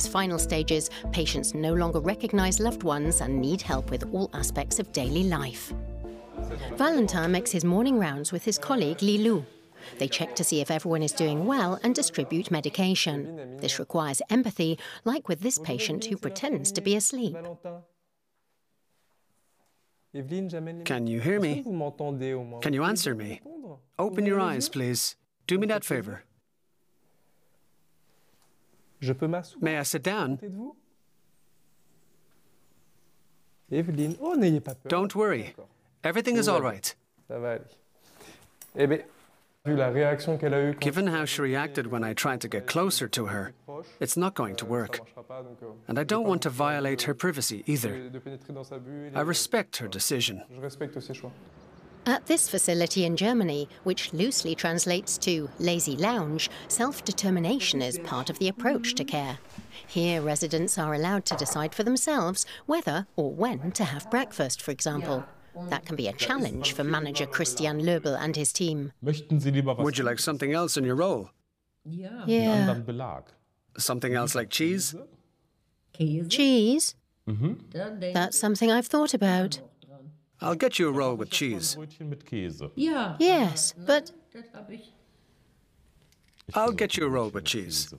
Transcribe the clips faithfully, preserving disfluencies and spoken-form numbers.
life's final stages, patients no longer recognize loved ones and need help with all aspects of daily life. Valentin makes his morning rounds with his colleague Lilou. They check to see if everyone is doing well and distribute medication. This requires empathy, like with this patient who pretends to be asleep. Can you hear me? Can you answer me? Open your eyes, please. Do me that favor. May I sit down? Don't worry. Everything is all right. Given how she reacted when I tried to get closer to her, it's not going to work. And I don't want to violate her privacy either. I respect her decision. At this facility in Germany, which loosely translates to lazy lounge, self-determination is part of the approach to care. Here, residents are allowed to decide for themselves whether or when to have breakfast, for example. That can be a challenge for manager Christian Löbel and his team. Would you like something else in your roll? Yeah. Something else like cheese? Cheese? That's something I've thought about. I'll get you a roll with cheese. Yes, but... I'll get you a roll with cheese.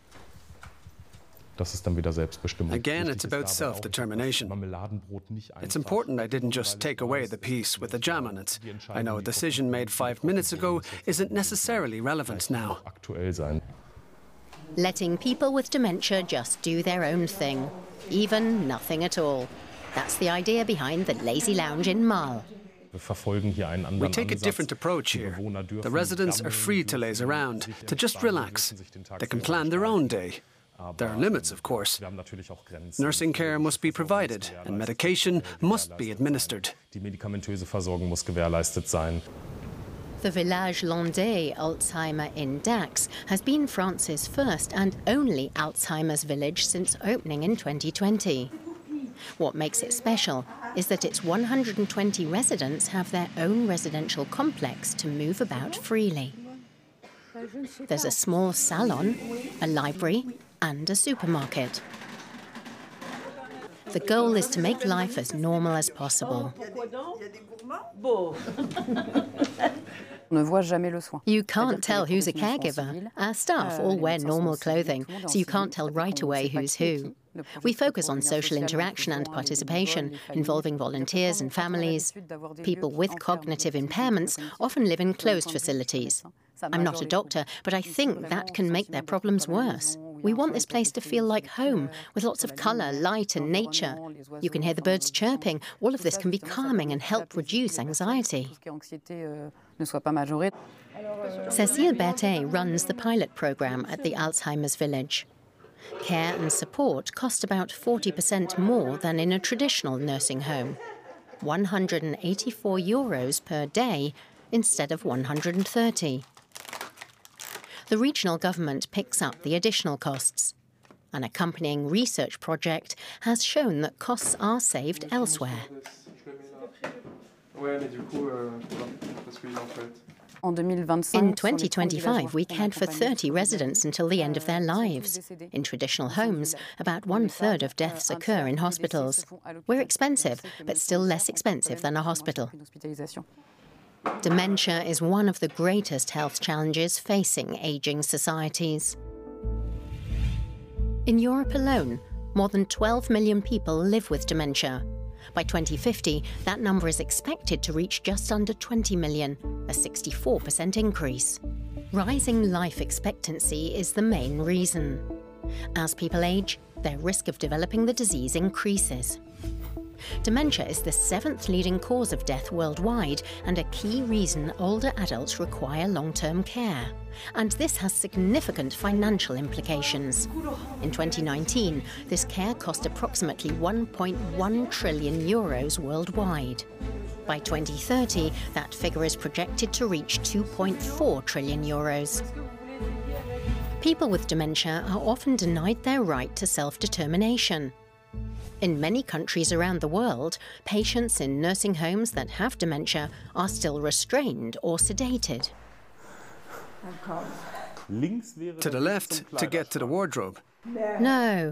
Again, it's about self-determination. It's important I didn't just take away the piece with the jam on it. I know a decision made five minutes ago isn't necessarily relevant now. Letting people with dementia just do their own thing. Even nothing at all. That's the idea behind the Lazy Lounge in Marl. We take a different approach here. The residents are free to laze around, to just relax. They can plan their own day. There are limits, of course. Nursing care must be provided, and medication must be administered. The Village Landais Alzheimer in Dax has been France's first and only Alzheimer's village since opening in twenty twenty. What makes it special is that its one hundred twenty residents have their own residential complex to move about freely. There's a small salon, a library, and a supermarket. The goal is to make life as normal as possible. You can't tell who's a caregiver. Our staff all wear normal clothing, so you can't tell right away who's who. We focus on social interaction and participation, involving volunteers and families. People with cognitive impairments often live in closed facilities. I'm not a doctor, but I think that can make their problems worse. We want this place to feel like home, with lots of colour, light and nature. You can hear the birds chirping. All of this can be calming and help reduce anxiety. Cécile Berthet runs the pilot programme at the Alzheimer's Village. Care and support cost about forty percent more than in a traditional nursing home. one hundred eighty-four euros per day instead of one hundred thirty. The regional government picks up the additional costs. An accompanying research project has shown that costs are saved elsewhere. In twenty twenty-five, we cared for thirty residents until the end of their lives. In traditional homes, about one-third of deaths occur in hospitals. We're expensive, but still less expensive than a hospital. Dementia is one of the greatest health challenges facing ageing societies. In Europe alone, more than twelve million people live with dementia. By twenty fifty, that number is expected to reach just under twenty million, a sixty-four percent increase. Rising life expectancy is the main reason. As people age, their risk of developing the disease increases. Dementia is the seventh leading cause of death worldwide and a key reason older adults require long-term care. And this has significant financial implications. In twenty nineteen, this care cost approximately one point one trillion euros worldwide. By twenty thirty, that figure is projected to reach two point four trillion euros. People with dementia are often denied their right to self-determination. In many countries around the world, patients in nursing homes that have dementia are still restrained or sedated. To the left, to get to the wardrobe. No.